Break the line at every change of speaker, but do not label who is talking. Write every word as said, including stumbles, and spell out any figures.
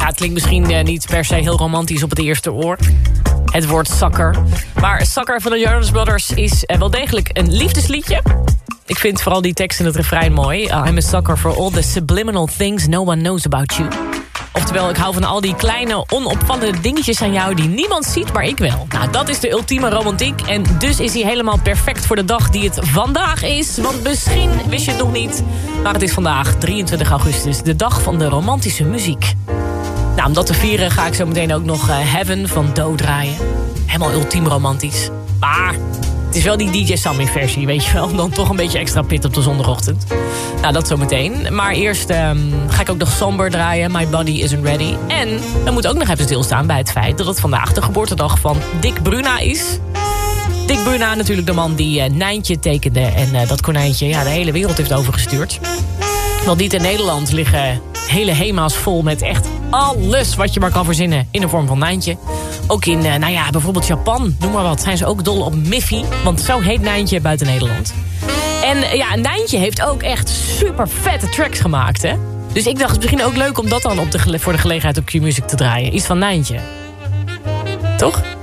Nou, het klinkt misschien uh, niet per se heel romantisch op het eerste oor. Het woord Sucker. Maar Sucker van de Jonas Brothers is uh, wel degelijk een liefdesliedje. Ik vind vooral die tekst in het refrein mooi. Uh, I'm a sucker for all the subliminal things no one knows about you. Oftewel, ik hou van al die kleine, onopvallende dingetjes aan jou die niemand ziet, maar ik wel. Nou, dat is de ultieme romantiek. En dus is hij helemaal perfect voor de dag die het vandaag is. Want misschien wist je het nog niet, maar het is vandaag, drieëntwintig augustus, de dag van de romantische muziek. Nou, om dat te vieren ga ik zo meteen ook nog uh, Heaven van Doe draaien. Helemaal ultiem romantisch. Maar het is wel die D J Sammy versie, weet je wel. Dan toch een beetje extra pit op de zondagochtend. Nou, dat zo meteen. Maar eerst um, ga ik ook nog Somber draaien. My Body Isn't Ready. En we moeten ook nog even stilstaan bij het feit dat het vandaag de geboortedag van Dick Bruna is. Dick Bruna, natuurlijk de man die uh, Nijntje tekende. En uh, dat konijntje ja, de hele wereld heeft overgestuurd. Want niet in Nederland liggen hele hema's vol met echt alles wat je maar kan verzinnen in de vorm van Nijntje. Ook in, uh, nou ja, bijvoorbeeld Japan, noem maar wat, zijn ze ook dol op Miffy. Want zo heet Nijntje buiten Nederland. En uh, ja, Nijntje heeft ook echt super vette tracks gemaakt, hè. Dus ik dacht, het is misschien ook leuk om dat dan op de, voor de gelegenheid op Q-Music te draaien. Iets van Nijntje. Toch?